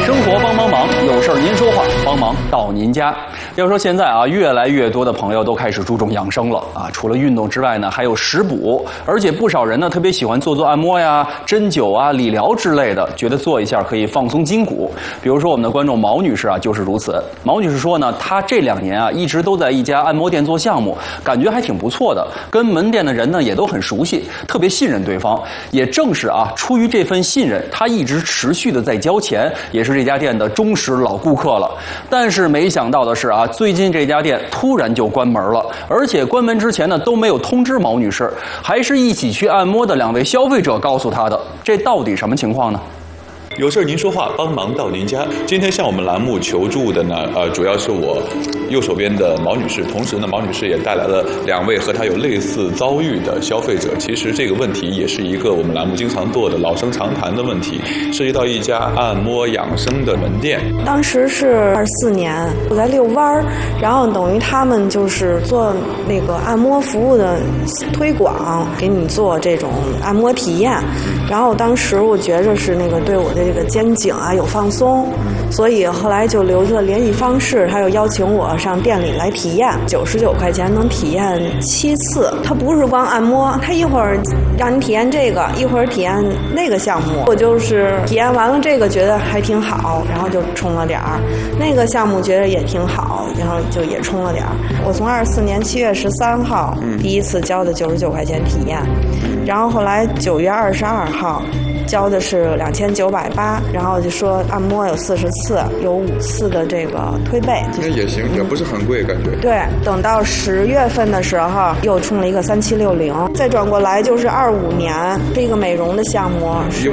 生活帮帮忙，有事儿您说话，帮忙到您家。要说现在啊，越来越多的朋友都开始注重养生了啊，除了运动之外呢，还有食补，而且不少人呢特别喜欢做按摩呀、针灸啊、理疗之类的，觉得做一下可以放松筋骨。比如说我们的观众毛女士啊，就是如此。毛女士说呢，她这2年啊一直都在一家按摩店做项目，感觉还挺不错的，跟门店的人呢也都很熟悉，特别信任对方。也正是啊，出于这份信任，她一直持续的在交钱，也是这家店的忠实老顾客了。但是没想到的是啊，最近这家店突然就关门了，而且关门之前呢都没有通知毛女士，还是一起去按摩的2位消费者告诉她的。这到底什么情况呢？ 有事您说话，帮忙到您家。今天向我们栏目求助的呢，主要是我右手边的毛女士，同时呢，毛女士也带来了2位和她有类似遭遇的消费者。其实这个问题也是一个我们栏目经常做的老生常谈的问题，涉及到一家按摩养生的门店。 当时是24年，我在遛弯儿，然后等于他们就是做那个按摩服务的推广，给你做这种按摩体验。然后当时我觉着是那个对我的这个肩颈啊有放松，所以后来就留着联系方式，他又邀请我上店里来体验，99块钱能体验7次。他不是光按摩，他一会儿让你体验这个，一会儿体验那个项目。我就是体验完了这个觉得还挺好，然后就充了点儿，那个项目觉得也挺好，然后就也充了点儿。我从24年7月13号第一次交的99块钱体验，然后后来9月22号交的是2980，然后就说按摩有40次，有5次的这个推背， 那也行，也不是很贵，感觉。 对，等到10月份的时候又充了一个3760，再转过来就是25年这个美容的项目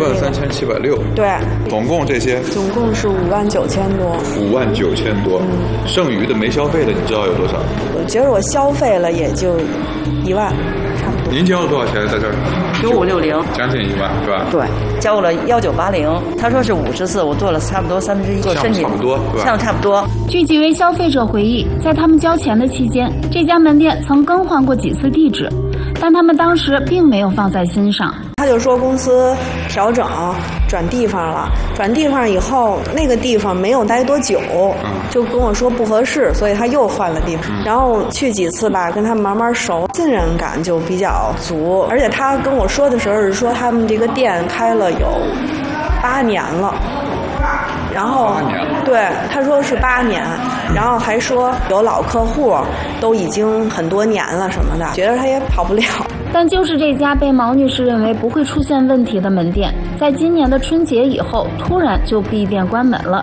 13760。 对， 总共这些总共是59000多。 59000多，剩余的没消费的你知道有多少？ 我觉得我消费了也就1万。 您交了多少钱在这儿 ？9560， 将近1万是吧？ 对，交了1980，他说是50次，我做了差不多1/3，做身体差不多是吧？ 像差不多。 据几位消费者回忆，在他们交钱的期间，这家门店曾更换过几次地址，但他们当时并没有放在心上。 他就说公司调整转地方了，转地方以后那个地方没有待多久，就跟我说不合适，所以他又换了地方。然后去几次吧，跟他们慢慢熟，信任感就比较足。而且他跟我说的时候是说他们这个店开了有8年了。然后 8年了， 对，他说是8年，然后还说有老客户都已经很多年了什么的，觉得他也跑不了。 但就是这家被毛女士认为不会出现问题的门店，在今年的春节以后突然就闭店关门了。